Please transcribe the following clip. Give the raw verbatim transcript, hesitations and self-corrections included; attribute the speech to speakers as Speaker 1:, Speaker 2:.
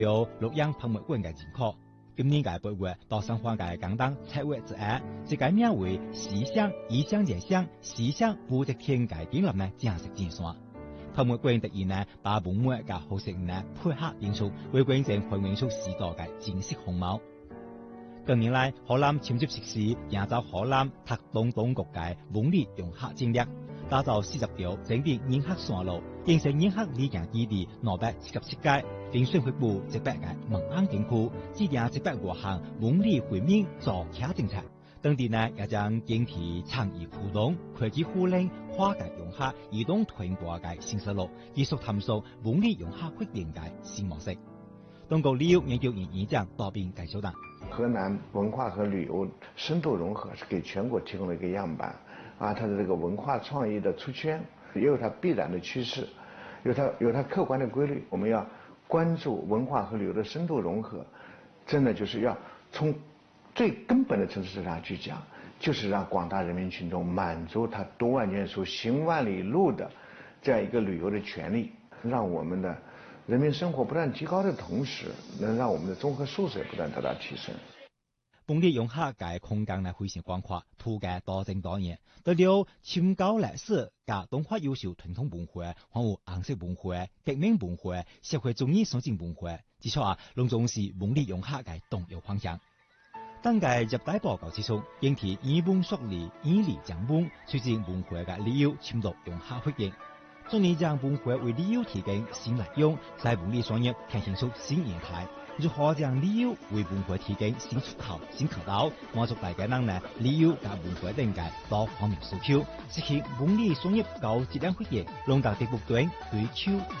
Speaker 1: 有洛阳泡沫馆嘅認可。今年嘅八月到上海嘅廣東七月之後，這個名為西鄉異鄉人鄉西鄉武則天嘅展覽呢正式展線。泡沫館特意呢把文物嘅好色呢配合演出，為觀眾還原出時代嘅真實風貌。近年來，河南簽接實施營造河南特東當局嘅文理融合戰略，打造四十條整定人客線路，形成人客理解基地兩百七十七屆，並宣佈部直北嘅文安景區，制定直北外行文理會面造客政策。當地呢也將建設創意互動、科技互聯、跨界融合、移動團隊嘅新思路，繼續探索文理融合發展嘅新模式。東國旅遊研究院院長鮑斌介紹道。
Speaker 2: 河南文化和旅遊深度融合是給全國提供了一個樣板啊，它的這個文化創意的出圈也有它必然的趨勢，有它有它客觀的規律。我們要關注文化和旅遊的深度融合，真的就是要從最根本的層次上去講，就是讓廣大人民群眾滿足他讀萬卷書行萬里路的這樣一個旅遊的權利，讓我們的人民生活不斷提高的同時，能讓我們的綜合素質也不斷得到提升。
Speaker 1: 文理融合嘅空間呢非常廣闊，圖嘅多姿多樣，除了深厚歷史加動畫優秀傳統文化，還有顏色文化、革命文化、社會主義實踐文化，至少啊，攏總是文理融合嘅重要方向。當屆入大報告之中，應提以文塑理、以理講文，促進文化嘅旅遊深度融合發展。中年將文化為旅遊提供新內容，在文理雙業呈現出新形態。如何將旅遊為文化提供新出口、新渠道，滿足大家人呢旅遊加文化等嘅多方面訴求，實現文理雙業高質量發展，讓大家不斷追求。